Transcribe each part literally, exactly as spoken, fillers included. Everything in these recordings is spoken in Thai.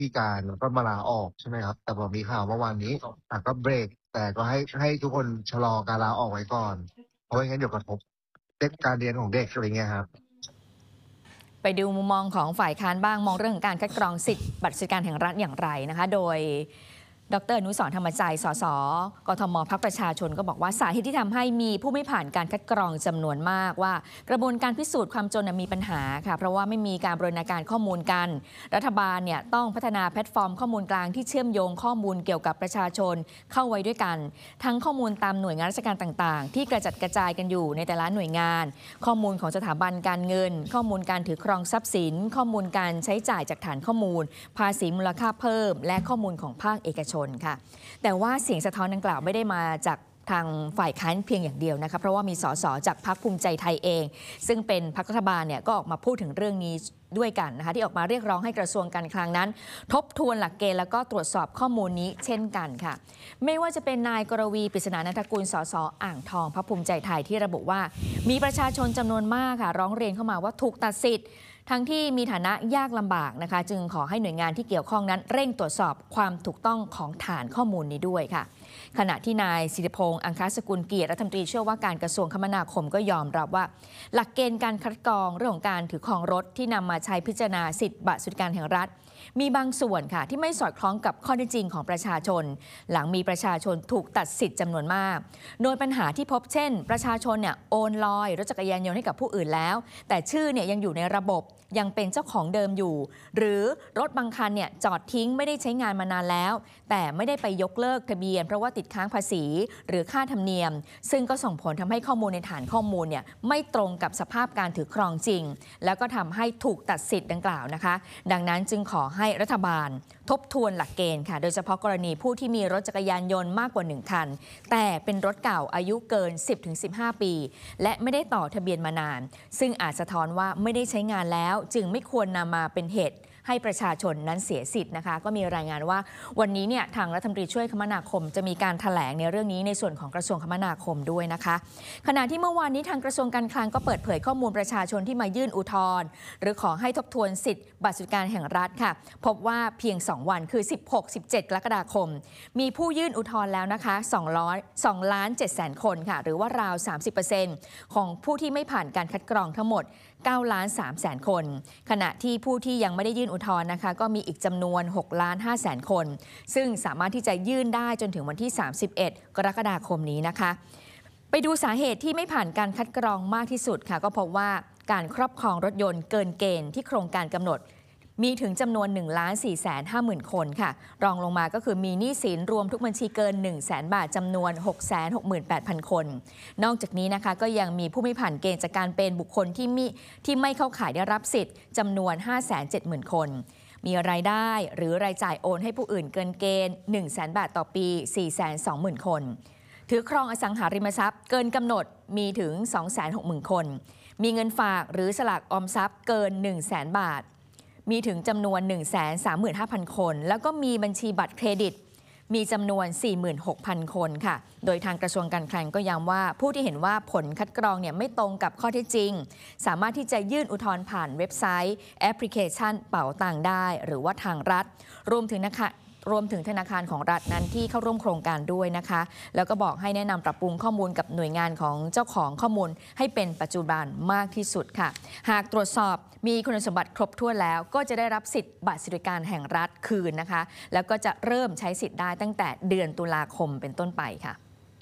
พิการแล้วก็มาลาออกใช่ไหมครับแต่พอมีข่าวเมื่อวานนี้อ่ะก็เบรกแต่ก็ให้ให้ทุกคนชะลอการลาออกไว้ก่อนเพราะไม่งั้นเดี๋ยวกระทบเด็กการเรียนของเด็กอะไรเงี้ยครับไปดูมุมมองของฝ่ายค้านบ้างมองเรื่องของการคัดกรองสิทธิบัตรสวัสดิการแห่งรัฐอย่างไรนะคะโดยดรอนุสรณ์ธรรมใจสสกทมพรรคประชาชนก็บอกว่าสาเหตุที่ทำให้มีผู้ไม่ผ่านการคัดกรองจำนวนมากว่ากระบวนการพิสูจน์ความจนมีปัญหาค่ะเพราะว่าไม่มีการบรณาการข้อมูลกันรัฐบาลเนี่ยต้องพัฒนาแพลตฟอร์มข้อมูลกลางที่เชื่อมโยงข้อมูลเกี่ยวกับประชาชนเข้าไว้ด้วยกันทั้งข้อมูลตามหน่วยงานราชการต่างๆที่กระจัดกระจายกันอยู่ในแต่ละหน่วยงานข้อมูลของสถาบันการเงินข้อมูลการถือครองทรัพย์สินข้อมูลการใช้จ่ายจากฐานข้อมูลภาษีมูลค่าเพิ่มและข้อมูลของภาคเอกชนค่ะแต่ว่าเสียงสะท้อนดังกล่าวไม่ได้มาจากทางฝ่ายค้านเพียงอย่างเดียวนะคะเพราะว่ามีสสจากพรรคภูมิใจไทยเองซึ่งเป็นพรรครัฐบาลเนี่ยก็ออกมาพูดถึงเรื่องนี้ด้วยกันนะคะที่ออกมาเรียกร้องให้กระทรวงการคลังนั้นทบทวนหลักเกณฑ์แล้วก็ตรวจสอบข้อมูลนี้เช่นกันค่ะไม่ว่าจะเป็นนายกรวีปริศนานันทกุลสสอ่างทองพรรคภูมิใจไทยที่ระบุว่ามีประชาชนจำนวนมากค่ะร้องเรียนเข้ามาว่าถูกตัดสิทธิ์ทั้งที่มีฐานะยากลำบากนะคะจึงขอให้หน่วยงานที่เกี่ยวข้องนั้นเร่งตรวจสอบความถูกต้องของฐานข้อมูลนี้ด้วยค่ะขณะที่นายสิริพงษ์อังคสกุลเกียรติรัฐมนตรีเชื่อว่าการกระทรวงคมนาคมก็ยอมรับว่าหลักเกณฑ์การคัดกรองเรื่องของการถือครองรถที่นำมาใช้พิจารณาสิทธิบัตรสวัสดิการแห่งรัฐมีบางส่วนค่ะที่ไม่สอดคล้องกับข้อเท็จจริงของประชาชนหลังมีประชาชนถูกตัดสิทธิ์จำนวนมากโดยปัญหาที่พบเช่นประชาชนเนี่ยโอนลอยรถจักรยานยนต์ให้กับผู้อื่นแล้วแต่ชื่อเนี่ยยังอยู่ในระบบยังเป็นเจ้าของเดิมอยู่หรือรถบางคันเนี่ยจอดทิ้งไม่ได้ใช้งานมานานแล้วแต่ไม่ได้ไปยกเลิกทะเบียนเพราะว่าติดค้างภาษีหรือค่าธรรมเนียมซึ่งก็ส่งผลทำให้ข้อมูลในฐานข้อมูลเนี่ยไม่ตรงกับสภาพการถือครองจริงแล้วก็ทำให้ถูกตัดสิทธิ์ดังกล่าวนะคะดังนั้นจึงขอให้รัฐบาลทบทวนหลักเกณฑ์ค่ะโดยเฉพาะกรณีผู้ที่มีรถจักรยานยนต์มากกว่าหนึ่งคันแต่เป็นรถเก่าอายุเกิน สิบถึงสิบห้า ปีและไม่ได้ต่อทะเบียนมานานซึ่งอาจสะท้อนว่าไม่ได้ใช้งานแล้วจึงไม่ควรนำมาเป็นเหตุให้ประชาชนนั้นเสียสิทธิ์นะคะก็มีรายงานว่าวันนี้เนี่ยทางรัฐมนตรีช่วยคมนาคมจะมีการแถลงในเรื่องนี้ในส่วนของกระทรวงคมนาคมด้วยนะคะขณะที่เมื่อวานนี้ทางกระทรวงการคลังก็เปิดเผยข้อมูลประชาชนที่มายื่นอุทธรณ์หรือขอให้ทบทวนสิทธิบัตรสวัสดิการแห่งรัฐค่ะพบว่าเพียงสองวันคือสิบหก สิบเจ็ดกรกฎาคมมีผู้ยื่นอุทธรณ์แล้วนะคะสองล้านเจ็ดแสนคนค่ะหรือว่าราว สามสิบเปอร์เซ็นต์ ของผู้ที่ไม่ผ่านการคัดกรองทั้งหมดเก้าล้านสามแสนคนขณะที่ผู้ที่ยังไม่ได้ยื่นอุทธรณ์นะคะก็มีอีกจำนวนหกล้านห้าแสนคนซึ่งสามารถที่จะยื่นได้จนถึงวันที่สามสิบเอ็ดกรกฎาคมนี้นะคะไปดูสาเหตุที่ไม่ผ่านการคัดกรองมากที่สุดค่ะก็พบว่าการครอบครองรถยนต์เกินเกณฑ์ที่โครงการกำหนดมีถึงจำนวน หนึ่งล้านสี่แสนห้าหมื่น คนค่ะรองลงมาก็คือมีหนี้สินรวมทุกบัญชีเกิน หนึ่งแสน บาทจำนวน หกแสนหกหมื่นแปดพัน คนนอกจากนี้นะคะก็ยังมีผู้ไม่ผ่านเกณฑ์จากการเป็นบุคคลที่มีที่ไม่เข้าข่ายได้รับสิทธิ์จำนวน ห้าแสนเจ็ดหมื่น คนมีรายได้หรือรายจ่ายโอนให้ผู้อื่นเกินเกณฑ์ หนึ่งแสน บาทต่อปี สี่แสนสองหมื่น คนถือครองอสังหาริมทรัพย์เกินกำหนดมีถึง สองแสนหกหมื่น คนมีเงินฝากหรือสลากออมทรัพย์เกิน หนึ่งแสน บาทมีถึงจำนวน หนึ่งแสนสามหมื่นห้าพัน คนแล้วก็มีบัญชีบัตรเครดิตมีจำนวน สี่หมื่นหกพัน คนค่ะโดยทางกระทรวงการคลังก็ย้ำว่าผู้ที่เห็นว่าผลคัดกรองเนี่ยไม่ตรงกับข้อเท็จจริงสามารถที่จะยื่นอุทธรณ์ผ่านเว็บไซต์แอปพลิเคชันเป๋าตังค์ได้หรือว่าทางรัฐรวมถึงนะคะรวมถึงธนาคารของรัฐนั้นที่เข้าร่วมโครงการด้วยนะคะแล้วก็บอกให้แนะนำปรับปรุงข้อมูลกับหน่วยงานของเจ้าของข้อมูลให้เป็นปัจจุบันมากที่สุดค่ะหากตรวจสอบมีคุณสมบัติครบถ้วนแล้วก็จะได้รับสิทธิ์บัตรสวัสดิการแห่งรัฐคืนนะคะแล้วก็จะเริ่มใช้สิทธิ์ได้ตั้งแต่เดือนตุลาคมเป็นต้นไปค่ะ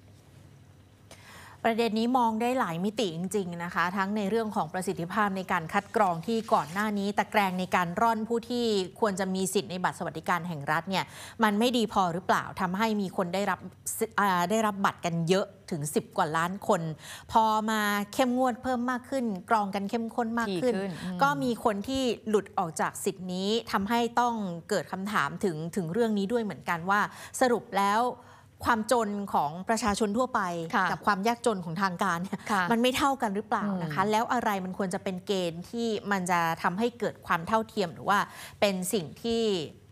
ประเด็นนี้มองได้หลายมิติจริงๆนะคะทั้งในเรื่องของประสิทธิภาพในการคัดกรองที่ก่อนหน้านี้ตะแกรงในการร่อนผู้ที่ควรจะมีสิทธิ์ในบัตรสวัสดิการแห่งรัฐเนี่ยมันไม่ดีพอหรือเปล่าทำให้มีคนได้รับได้รับบัตรกันเยอะถึงสิบกว่าล้านคนพอมาเข้มงวดเพิ่มมากขึ้นกรองกันเข้มข้นมากขึ้นก็มีคนที่หลุดออกจากสิทธินี้ทำให้ต้องเกิดคำถามถึงถึงเรื่องนี้ด้วยเหมือนกันว่าสรุปแล้วความจนของประชาชนทั่วไปกับความยากจนของทางการเนี่ยมันไม่เท่ากันหรือเปล่านะคะแล้วอะไรมันควรจะเป็นเกณฑ์ที่มันจะทำให้เกิดความเท่าเทียมหรือว่าเป็นสิ่งที่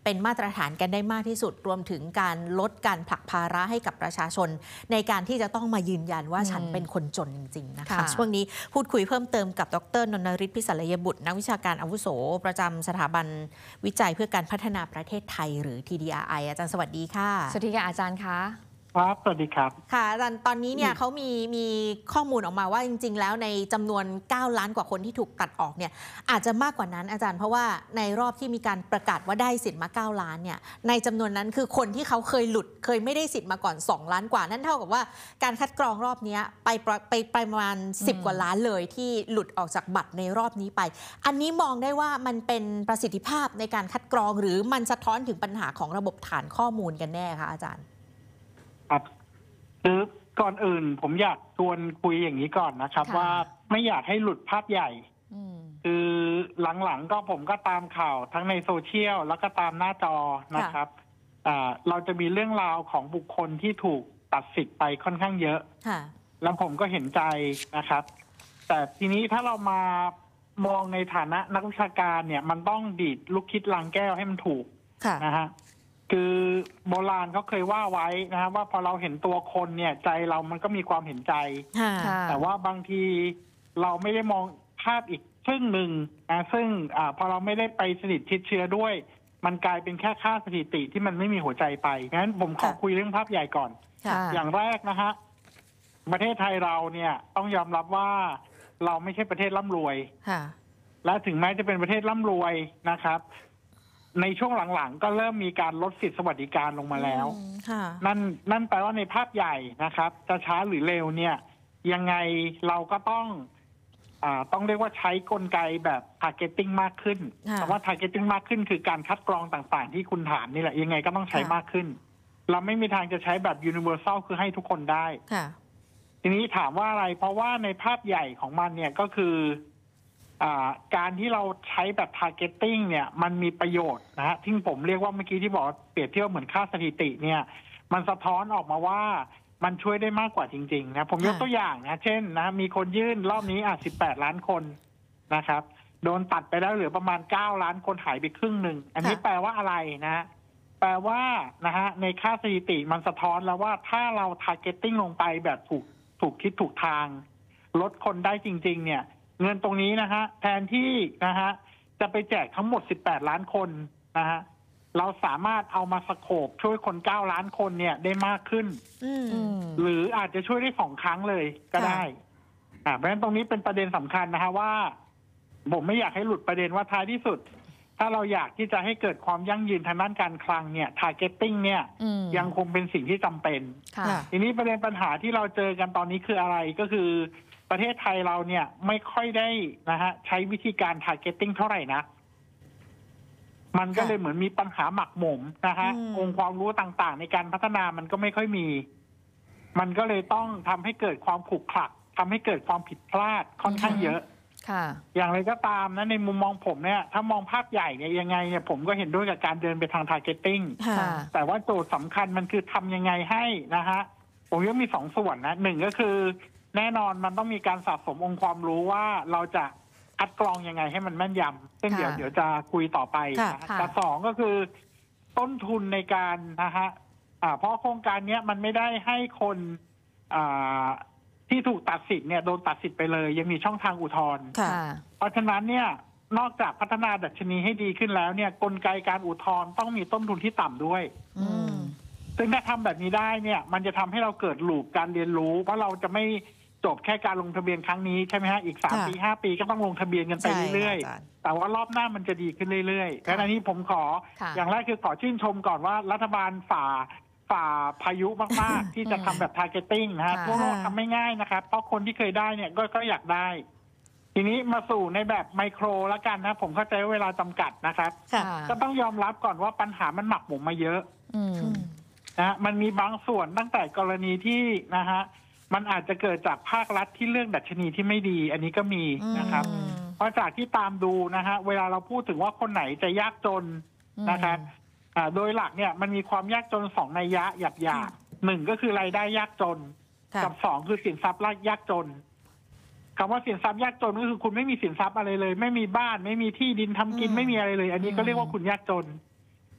เป็นมาตรฐานกันได้มากที่สุดรวมถึงการลดการผลักภาระให้กับประชาชนในการที่จะต้องมายืนยันว่าฉันเป็นคนจนจริงๆนะคะช่วงนี้พูดคุยเพิ่มเติมกับดร.นนฤทธิ์ พิสัลยบุตรนักวิชาการอาวุโสประจำสถาบันวิจัยเพื่อการพัฒนาประเทศไทยหรือ ที ดี อาร์ ไอ อาจารย์สวัสดีค่ะสวัสดีค่ะอาจารย์คะครับสวัสดีครับค่ะอาจารย์ตอนนี้เนี่ยเขามีมีข้อมูลออกมาว่าจริงๆแล้วในจำนวนเก้าล้านกว่าคนที่ถูกตัดออกเนี่ยอาจจะมากกว่านั้นอาจารย์เพราะว่าในรอบที่มีการประกาศว่าได้สิทธิ์มาเก้าล้านเนี่ยในจำนวนนั้นคือคนที่เขาเคยหลุดเคยไม่ได้สิทธิ์มาก่อนสองล้านกว่านั่นเท่ากับว่าการคัดกรองรอบนี้ไปไปไปประมาณสิบกว่าล้านเลยที่หลุดออกจากบัตรในรอบนี้ไปอันนี้มองได้ว่ามันเป็นประสิทธิภาพในการคัดกรองหรือมันสะท้อนถึงปัญหาของระบบฐานข้อมูลกันแน่คะอาจารย์ครับคือก่อนอื่นผมอยากชวนคุยอย่างนี้ก่อนนะครับว่าไม่อยากให้หลุดภาพใหญ่คือหลังๆก็ผมก็ตามข่าวทั้งในโซเชียลแล้วก็ตามหน้าจอนะครับเราจะมีเรื่องราวของบุคคลที่ถูกตัดสิทธิ์ไปค่อนข้างเยอะแล้วผมก็เห็นใจนะครับแต่ทีนี้ถ้าเรามามองในฐานะนักวิชาการเนี่ยมันต้องดีดลูกคิดลังแก้วให้มันถูกนะฮะคือโบราณเขาเคยว่าไว้นะครับว่าพอเราเห็นตัวคนเนี่ยใจเรามันก็มีความเห็นใจแต่ว่าบางทีเราไม่ได้มองภาพอีกครึ่งหนึ่งนะซึ่งอพอเราไม่ได้ไปสนิทชิดเชื้อด้วยมันกลายเป็นแค่ค่าสถิติที่มันไม่มีหัวใจไปงั้นผมขอคุยเรื่องภาพใหญ่ก่อนอย่างแรกนะฮะประเทศไทยเราเนี่ยต้องยอมรับว่าเราไม่ใช่ประเทศร่ำรวยและถึงแม้จะเป็นประเทศร่ำรวยนะครับในช่วงหลังๆก็เริ่มมีการลดสิทธิสวัสดิการลงมาแล้วนั่นนั่นแปลว่าในภาพใหญ่นะครับจะช้าหรือเร็วเนี่ยยังไงเราก็ต้องอ่าต้องเรียกว่าใช้กลไกแบบ targeting มากขึ้นแต่ว่า targeting มากขึ้นคือการคัดกรองต่างๆที่คุณถามนี่แหละยังไงก็ต้องใช้มากขึ้นเราไม่มีทางจะใช้แบบ universal คือให้ทุกคนได้ทีนี้ถามว่าอะไรเพราะว่าในภาพใหญ่ของมันเนี่ยก็คือการที่เราใช้แบบ targeting เนี่ยมันมีประโยชน์นะฮะที่ผมเรียกว่าเมื่อกี้ที่บอกเปรียบเทียบเหมือนค่าสถิติเนี่ยมันสะท้อนออกมาว่ามันช่วยได้มากกว่าจริงๆนะผมยกตัวอย่างนะเช่นนะมีคนยื่นรอบนี้อ่ะสิบแปดล้านคนนะครับโดนตัดไปแล้วเหลือประมาณเก้าล้านคนหายไปครึ่งหนึ่งอันนี้แปลว่าอะไรนะแปลว่านะฮะในค่าสถิติมันสะท้อนแล้วว่าถ้าเรา targeting ลงไปแบบถูกถูกทิศถูกทางลดคนได้จริงๆเนี่ยเงินตรงนี้นะฮะแทนที่นะฮะจะไปแจกทั้งหมดสิบแปดล้านคนนะฮะเราสามารถเอามาสโคปช่วยคนเก้าล้านคนเนี่ยได้มากขึ้นหรืออาจจะช่วยได้สองครั้งเลยก็ได้อ่าเพราะฉะนั้นตรงนี้เป็นประเด็นสำคัญนะฮะว่าผมไม่อยากให้หลุดประเด็นว่าท้ายที่สุดถ้าเราอยากที่จะให้เกิดความยั่งยืนทางด้านการคลังเนี่ย targeting เนี่ยยังคงเป็นสิ่งที่จำเป็นทีนี้ประเด็นปัญหาที่เราเจอกันตอนนี้คืออะไรก็คือประเทศไทยเราเนี่ยไม่ค่อยได้นะฮะใช้วิธีการ targeting เท่าไหร่นะมันก็เลยเหมือนมีปัญหาหมักหมมนะฮะองค์ความรู้ต่างๆในการพัฒนามันก็ไม่ค่อยมีมันก็เลยต้องทำให้เกิดความขลุกขลักทำให้เกิดความผิดพลาดค่อนข้างเยอะอย่างไรก็ตามนะในมุมมองผมเนี่ยถ้ามองภาพใหญ่เนี่ยยังไงเนี่ยผมก็เห็นด้วยกับการเดินไปทาง targeting แต่ว่าโจทย์สำคัญมันคือทำยังไงให้นะฮะผมยังมีสองส่วนนะหนึ่งก็คือแน่นอนมันต้องมีการสะสมองค์ความรู้ว่าเราจะคัดกรองยังไงให้มันแม่นยำซึ่งเดี๋ยวเดี๋ยวจะคุยต่อไปนะแต่สองก็คือต้นทุนในการนะฮะเพราะโครงการนี้มันไม่ได้ให้คนที่ถูกตัดสิทธิ์เนี่ยโดนตัดสิทธิ์ไปเลยยังมีช่องทางอุทธรณ์เพราะฉะนั้นเนี่ยนอกจากพัฒนาดัชนีให้ดีขึ้นแล้วเนี่ยกลไกการอุทธรณ์ต้องมีต้นทุนที่ต่ำด้วยซึ่งถ้าทำแบบนี้ได้เนี่ยมันจะทำให้เราเกิดลูปการเรียนรู้เพราะเราจะไม่จบแค่การลงทะเบียนครั้งนี้ใช่ไหมฮะอีกสามปีห้าปีก็ต้องลงทะเบียนกันไปเรื่อยๆแต่ว่ารอบหน้ามันจะดีขึ้นเรื่อยๆและอันนี้ผมขออย่างแรกคือขอชื่นชมก่อนว่ารัฐบาลฝ่าฝ่าพายุมากๆที่จะทำแบบ targeting นะฮะทั่วโลกทำไม่ง่ายนะครับเพราะคนที่เคยได้เนี่ยก็ก็อยากได้ทีนี้มาสู่ในแบบไมโครแล้วกันนะผมเข้าใจเวลาจำกัดนะครับก็ต้องยอมรับก่อนว่าปัญหามันหมักหมมมาเยอะนะมันมีบางส่วนตั้งแต่กรณีที่นะฮะมันอาจจะเกิดจากภาครัฐที่เลือกดัชนีที่ไม่ดีอันนี้ก็มีนะครับเพราะจากที่ตามดูนะฮะเวลาเราพูดถึงว่าคนไหนจะยากจนนะครับโดยหลักเนี่ยมันมีความยากจนสองนัยยะหยาบหยาบหนึ่งก็คือรายได้ยากจนกับสองคือสินทรัพย์ยากจนคำว่าสินทรัพย์ยากจนก็คือคุณไม่มีสินทรัพย์อะไรเลยไม่มีบ้านไม่มีที่ดินทำกินไม่มีอะไรเลยอันนี้ก็เรียกว่าคุณยากจน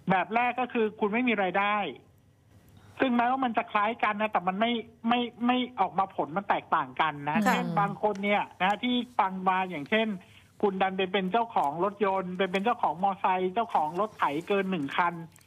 แบบแรกก็คือคุณไม่มีรายได้ ซึ่งแม้ว่ามันจะคล้ายกันนะแต่มันไม่ไม่ไม่ออกมาผลมันแตกต่างกันนะค่ะเช่นบางคนเนี่ยนะที่ฟังมาอย่างเช่น คุณดันไปเป็นเจ้าของรถยนต์ไปเป็นเจ้าของมอไซค์เจ้าของรถไถเกินหนึ่งคัน